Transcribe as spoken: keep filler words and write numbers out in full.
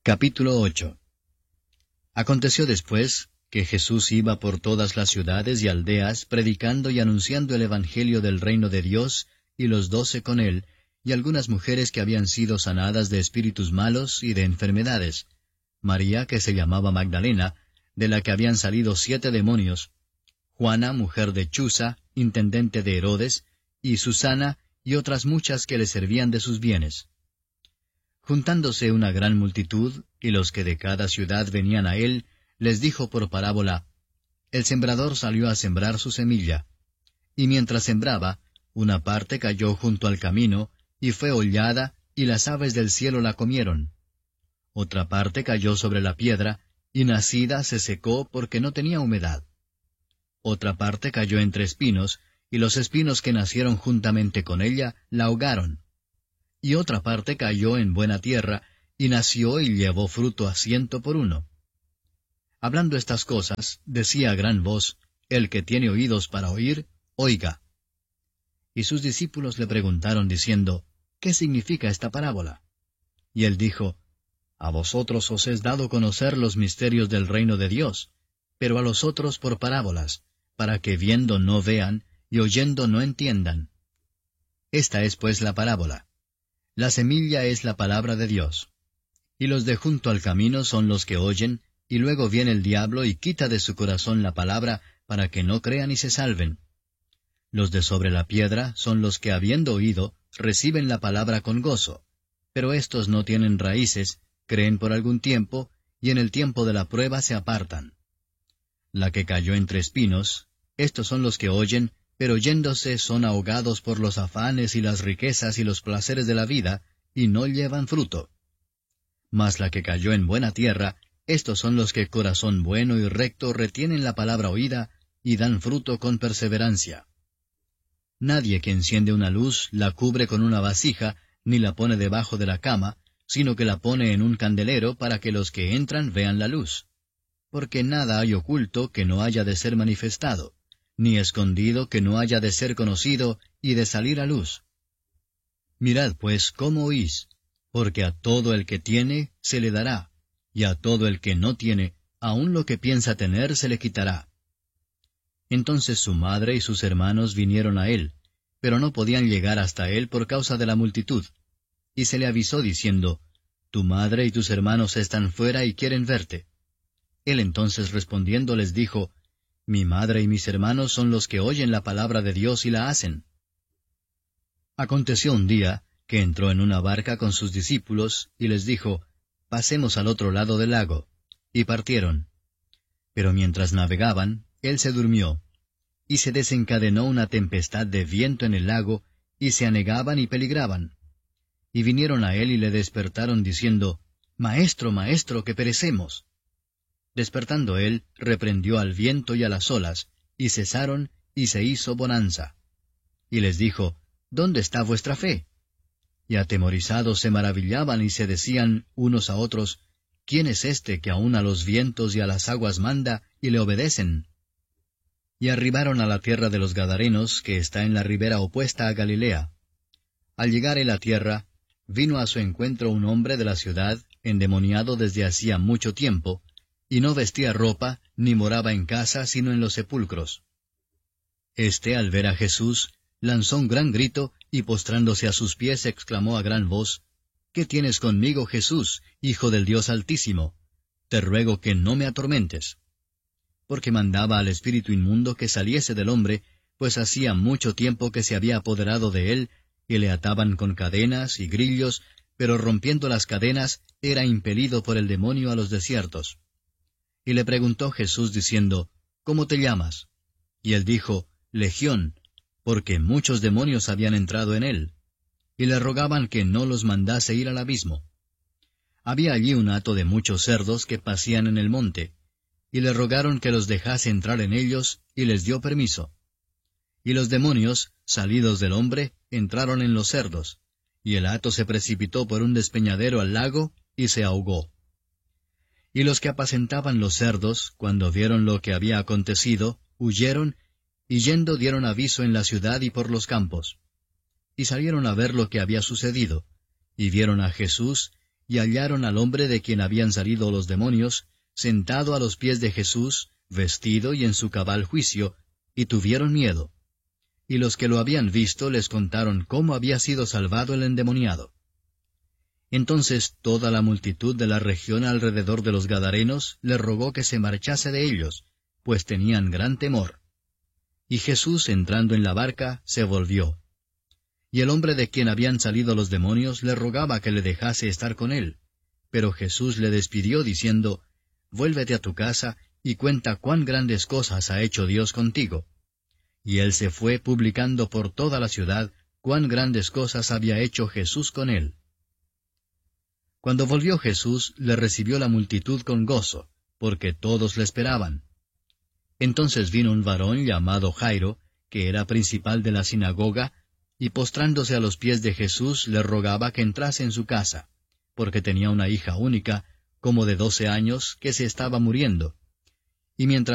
Capítulo ocho. Aconteció después que Jesús iba por todas las ciudades y aldeas predicando y anunciando el Evangelio del reino de Dios, y los doce con él, y algunas mujeres que habían sido sanadas de espíritus malos y de enfermedades, María, que se llamaba Magdalena, de la que habían salido siete demonios, Juana, mujer de Chuza, intendente de Herodes, y Susana, y otras muchas que le servían de sus bienes. Juntándose una gran multitud, y los que de cada ciudad venían a él, les dijo por parábola, El sembrador salió a sembrar su semilla, y mientras sembraba, una parte cayó junto al camino, y fue hollada, y las aves del cielo la comieron. Otra parte cayó sobre la piedra, y nacida se secó porque no tenía humedad. Otra parte cayó entre espinos, y los espinos que nacieron juntamente con ella la ahogaron. Y otra parte cayó en buena tierra, y nació y llevó fruto a ciento por uno. Hablando estas cosas, decía a gran voz, El que tiene oídos para oír, oiga. Y sus discípulos le preguntaron diciendo, ¿Qué significa esta parábola? Y él dijo, A vosotros os es dado conocer los misterios del reino de Dios, pero a los otros por parábolas, para que viendo no vean, y oyendo no entiendan. Esta es pues la parábola. La semilla es la palabra de Dios. Y los de junto al camino son los que oyen, y luego viene el diablo y quita de su corazón la palabra, para que no crean y se salven. Los de sobre la piedra son los que, habiendo oído, reciben la palabra con gozo, pero éstos no tienen raíces, creen por algún tiempo, y en el tiempo de la prueba se apartan. La que cayó entre espinos, estos son los que oyen, pero yéndose son ahogados por los afanes y las riquezas y los placeres de la vida, y no llevan fruto. Mas la que cayó en buena tierra, estos son los que corazón bueno y recto retienen la palabra oída, y dan fruto con perseverancia. Nadie que enciende una luz la cubre con una vasija, ni la pone debajo de la cama, sino que la pone en un candelero para que los que entran vean la luz. Porque nada hay oculto que no haya de ser manifestado, ni escondido que no haya de ser conocido y de salir a luz. Mirad pues cómo oís, porque a todo el que tiene se le dará, y a todo el que no tiene, aun lo que piensa tener se le quitará. Entonces su madre y sus hermanos vinieron a él, pero no podían llegar hasta él por causa de la multitud. Y se le avisó diciendo, Tu madre y tus hermanos están fuera y quieren verte. Él entonces respondiendo les dijo, Mi madre y mis hermanos son los que oyen la palabra de Dios y la hacen. Aconteció un día que entró en una barca con sus discípulos y les dijo, Pasemos al otro lado del lago. Y partieron. Pero mientras navegaban, él se durmió, y se desencadenó una tempestad de viento en el lago, y se anegaban y peligraban. Y vinieron a él y le despertaron diciendo, Maestro, maestro, que perecemos. Despertando él, reprendió al viento y a las olas, y cesaron, y se hizo bonanza. Y les dijo, ¿Dónde está vuestra fe? Y atemorizados se maravillaban y se decían unos a otros, ¿Quién es este que aun a los vientos y a las aguas manda, y le obedecen? Y arribaron a la tierra de los Gadarenos, que está en la ribera opuesta a Galilea. Al llegar él a tierra, vino a su encuentro un hombre de la ciudad, endemoniado desde hacía mucho tiempo, y no vestía ropa, ni moraba en casa, sino en los sepulcros. Este, al ver a Jesús, lanzó un gran grito, y postrándose a sus pies exclamó a gran voz, ¿Qué tienes conmigo, Jesús, Hijo del Dios Altísimo? Te ruego que no me atormentes. Porque mandaba al espíritu inmundo que saliese del hombre, pues hacía mucho tiempo que se había apoderado de él, y le ataban con cadenas y grillos, pero rompiendo las cadenas, era impelido por el demonio a los desiertos. Y le preguntó Jesús diciendo, ¿Cómo te llamas? Y él dijo, Legión, porque muchos demonios habían entrado en él. Y le rogaban que no los mandase ir al abismo. Había allí un hato de muchos cerdos que pacían en el monte, y le rogaron que los dejase entrar en ellos, y les dio permiso. Y los demonios, salidos del hombre, entraron en los cerdos, y el hato se precipitó por un despeñadero al lago, y se ahogó. Y los que apacentaban los cerdos, cuando vieron lo que había acontecido, huyeron, y yendo dieron aviso en la ciudad y por los campos. Y salieron a ver lo que había sucedido, y vieron a Jesús, y hallaron al hombre de quien habían salido los demonios, sentado a los pies de Jesús, vestido y en su cabal juicio, y tuvieron miedo. Y los que lo habían visto les contaron cómo había sido salvado el endemoniado. Entonces toda la multitud de la región alrededor de los Gadarenos le rogó que se marchase de ellos, pues tenían gran temor. Y Jesús, entrando en la barca, se volvió. Y el hombre de quien habían salido los demonios le rogaba que le dejase estar con él. Pero Jesús le despidió diciendo, «Vuélvete a tu casa y cuenta cuán grandes cosas ha hecho Dios contigo». Y él se fue publicando por toda la ciudad cuán grandes cosas había hecho Jesús con él. Cuando volvió Jesús, le recibió la multitud con gozo, porque todos le esperaban. Entonces vino un varón llamado Jairo, que era principal de la sinagoga, y postrándose a los pies de Jesús le rogaba que entrase en su casa, porque tenía una hija única, como de doce años, que se estaba muriendo. Y mientras